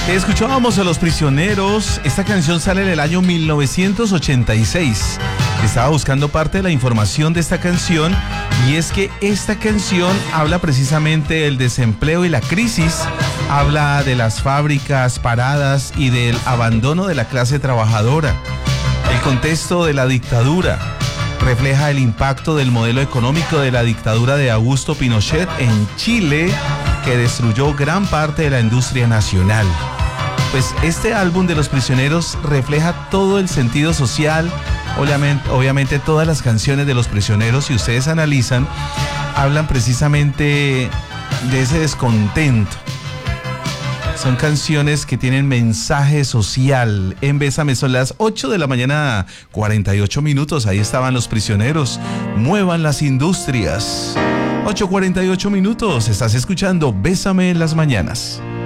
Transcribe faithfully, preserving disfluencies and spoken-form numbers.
Escuchábamos a Los Prisioneros. Esta canción sale en el año mil novecientos ochenta y seis. Estaba buscando parte de la información de esta canción y es que esta canción habla precisamente del desempleo y la crisis, habla de las fábricas paradas y del abandono de la clase trabajadora. El contexto de la dictadura refleja el impacto del modelo económico de la dictadura de Augusto Pinochet en Chile, que destruyó gran parte de la industria nacional. Pues este álbum de Los Prisioneros refleja todo el sentido social. Obviamente, obviamente todas las canciones de Los Prisioneros, si ustedes analizan, hablan precisamente de ese descontento. Son canciones que tienen mensaje social. En Bésame son las ocho de la mañana, cuarenta y ocho minutos. Ahí estaban Los Prisioneros. Muevan las industrias. ocho cuarenta y ocho minutos. Estás escuchando Bésame en las mañanas.